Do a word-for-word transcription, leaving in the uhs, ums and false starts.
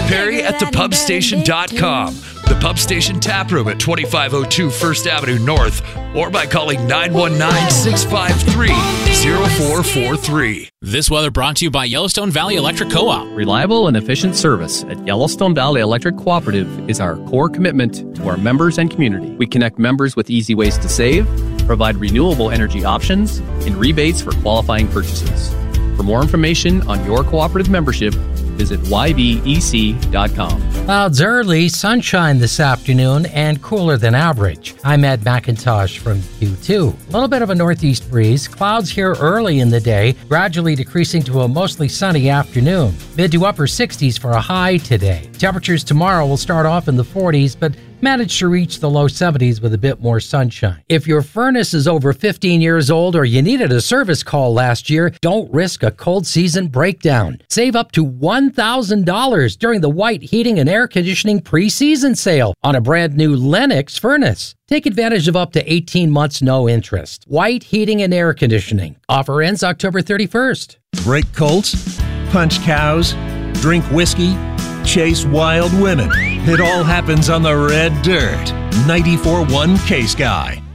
Perry at the pub station dot com. The Pub Station Tap Room at twenty-five oh two First Avenue North, or by calling nine one nine, six five three, oh four four three. This weather brought to you by Yellowstone Valley Electric Co-op. Reliable and efficient service at Yellowstone Valley Electric Cooperative is our core commitment to our members and community. We connect members with easy ways to save, provide renewable energy options, and rebates for qualifying purchases. For more information on your cooperative membership, visit y b e c dot com. Clouds early, sunshine this afternoon, and cooler than average. I'm Ed McIntosh from Q two. A little bit of a northeast breeze. Clouds here early in the day, gradually decreasing to a mostly sunny afternoon. Mid to upper sixties for a high today. Temperatures tomorrow will start off in the forties, but managed to reach the low seventies with a bit more sunshine. If your furnace is over fifteen years old or you needed a service call last year, don't risk a cold season breakdown. Save up to one thousand dollars during the White Heating and Air Conditioning pre-season sale on a brand new Lennox furnace. Take advantage of up to eighteen months no interest. White Heating and Air Conditioning. Offer ends October thirty-first. Break colts, punch cows, drink whiskey, chase wild women. It all happens on the red dirt. ninety-four point one K-Sky.